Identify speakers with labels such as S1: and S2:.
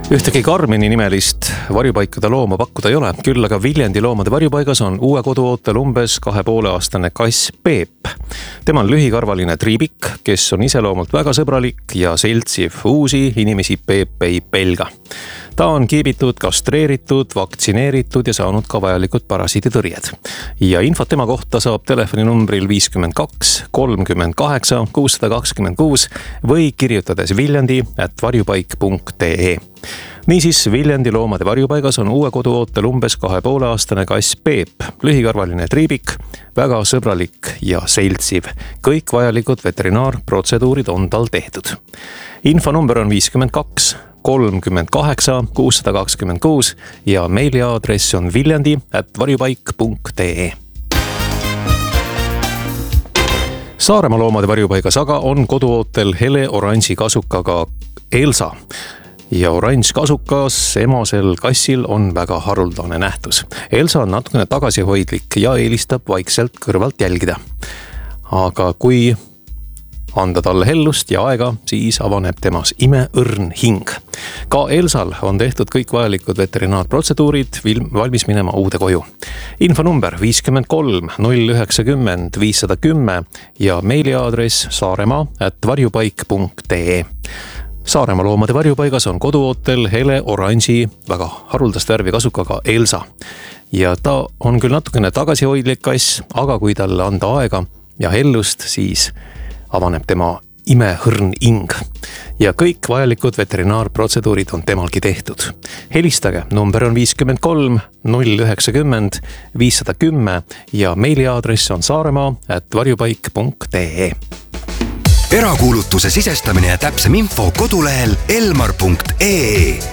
S1: Ühtegi Karmini nimelist varjupaikade looma pakkuda ei ole, küll aga Viljandi loomade varjupaigas on uue koduootel umbes 2,5-aastane kass Peep. Tema on lühikarvaline triibik, kes on iseloomult väga sõbralik ja seltsiv. Uusi inimesi Peep ei pelga. Ta on kiibitud, kastreeritud, vaktsineeritud ja saanud ka vajalikud parasiiditõrjed. Ja infot tema kohta saab telefoninumbril 52 38 626 või kirjutades viljandi@varjupaik.ee. Niisiis, Viljandi loomade varjupaigas on uue koduootel umbes 2,5-aastane kass Peep, lühikarvaline triibik, väga sõbralik ja seltsiv. Kõik vajalikud veterinaarprotseduurid on tal tehtud. Infonumber on 52 38 626 ja meiliaadress on viljandi@varjupaik.ee. Saaremaa loomade varjupaigas aga on koduootel hele oranži kasukaga Elsa. Ja oranž kasukas emasel kassil on väga haruldane nähtus. Elsa on natukene tagasihoidlik ja eelistab vaikselt kõrvalt jälgida. Aga kui anda talle hellust ja aega, siis avaneb temas imeõrn hing. Ka Elsal on tehtud kõik vajalikud veterinaarprotseduurid valmis minema uude koju. Infonumber 53 090 510 ja meiliaadress saaremaa@varjupaik.ee. Saaremaa loomade varjupaigas on koduootel hele oranži väga haruldast värvi kasukaga Elsa. Ja ta on küll natukene tagasihoidlik kass, aga kui talle anda aega ja hellust, siis avaneb tema imehõrn hing. Ja kõik vajalikud veterinaarprotseduurid on temalgi tehtud. Helistage, number on 53 090 510 ja meiliaadress on saaremaa@varjupaik.ee.
S2: Erakuulutuse sisestamine ja täpsem info kodulehel elmar.ee.